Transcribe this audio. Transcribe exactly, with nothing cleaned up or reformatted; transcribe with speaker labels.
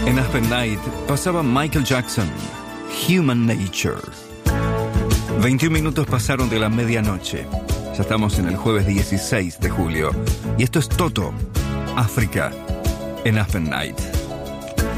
Speaker 1: En Aspen Night pasaba Michael Jackson, Human Nature. veintiún minutos pasaron de la medianoche. Ya estamos en el jueves dieciséis de julio. Y esto es Toto, África, en Aspen Night.